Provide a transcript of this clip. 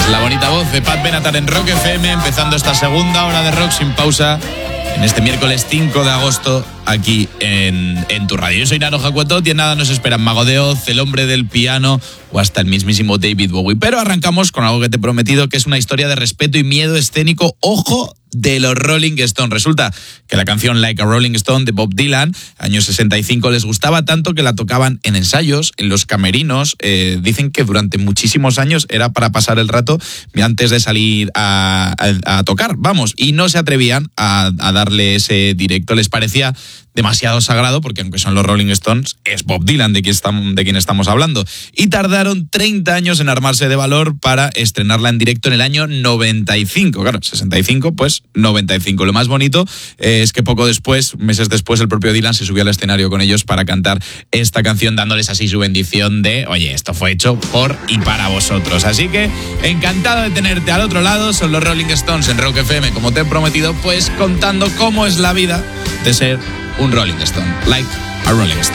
La bonita voz de Pat Benatar en Rock FM, empezando esta segunda hora de rock sin pausa en este miércoles 5 de agosto aquí en tu radio. Yo soy Nano Jacuetot y en nada nos esperan Mago de Oz, El Hombre del Piano o hasta el mismísimo David Bowie. Pero arrancamos con algo que te he prometido, que es una historia de respeto y miedo escénico, ojo, de los Rolling Stones. Resulta que la canción Like a Rolling Stone de Bob Dylan, año 65, les gustaba tanto que la tocaban en ensayos, en los camerinos. Dicen que durante muchísimos años era para pasar el rato antes de salir a tocar, vamos, y no se atrevían a darle ese directo. Les parecía demasiado sagrado, porque aunque son los Rolling Stones, es Bob Dylan de quien estamos hablando. Y tardaron 30 años en armarse de valor para estrenarla en directo en el año 95. Claro, 65, pues 95. Lo más bonito es que poco después, meses después, el propio Dylan se subió al escenario con ellos para cantar esta canción, dándoles así su bendición de, oye, esto fue hecho por y para vosotros. Así que, encantado de tenerte al otro lado. Son los Rolling Stones en Rock FM, como te he prometido, pues contando cómo es la vida de ser un Rolling Stone. Like a Rolling Stone.